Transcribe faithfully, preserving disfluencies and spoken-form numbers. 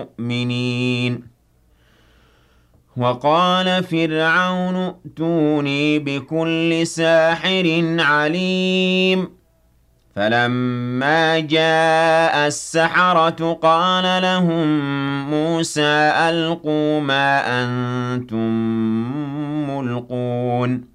مُؤْمِنِينَ وَقَالَ فِرْعَوْنُ ائْتُونِي بِكُلِّ سَاحِرٍ عَلِيمٍ فَلَمَّا جَاءَ السَّحَرَةُ قَالَ لَهُم مُوسَىٰ أَلْقُوا مَا أَنتُم مُّلْقُونَ